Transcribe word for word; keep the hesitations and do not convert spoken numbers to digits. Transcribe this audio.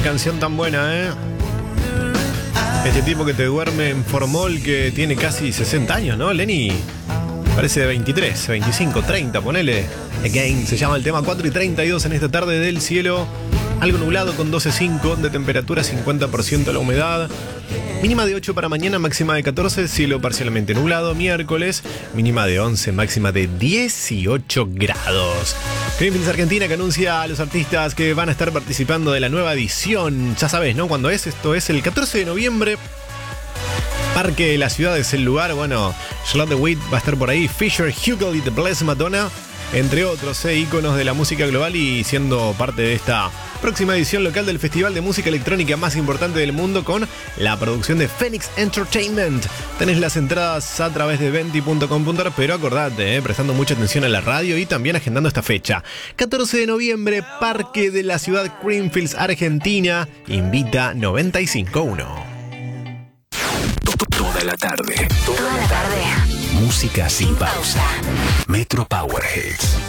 Qué canción tan buena, ¿eh? Este tipo que te duerme en Formol, que tiene casi sesenta años, ¿no, Lenny? Parece de veintitrés, veinticinco, treinta, ponele. Again, se llama el tema. Cuatro y treinta y dos en esta tarde del cielo. Algo nublado con doce coma cinco de temperatura, cincuenta por ciento la humedad. Mínima de ocho para mañana, máxima de catorce, cielo parcialmente nublado. Miércoles, mínima de once, máxima de dieciocho grados. Greenpeace Argentina, que anuncia a los artistas que van a estar participando de la nueva edición. Ya sabes, ¿no? Cuando es, esto es el catorce de noviembre. Parque de la Ciudad es el lugar. Bueno, Charlotte Witt va a estar por ahí. Fisher, Hugel y The Blessed Madonna, entre otros eh, íconos de la música global, y siendo parte de esta próxima edición local del festival de música electrónica más importante del mundo, con la producción de Phoenix Entertainment. Tenés las entradas a través de venti punto com punto ar, pero acordate, eh, prestando mucha atención a la radio y también agendando esta fecha. catorce de noviembre, Parque de la Ciudad, Greenfields, Argentina, invita noventa y cinco punto uno. Toda la tarde. Toda la tarde. Música sin pausa. Metro Power Hits.